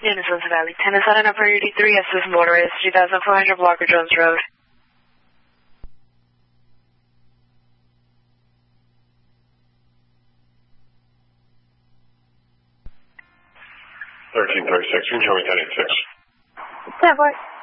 Innocence Valley, Tennis on a Priority 3, assist motorist, 3400 Blocker Jones Road. 1336, enjoy 1086. 10-4.